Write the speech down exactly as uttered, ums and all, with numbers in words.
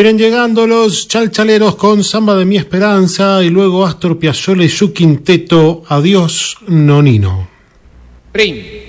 Vienen llegando los chalchaleros con Samba de mi Esperanza y luego Astor Piazzolla y su quinteto Adiós Nonino. Prim.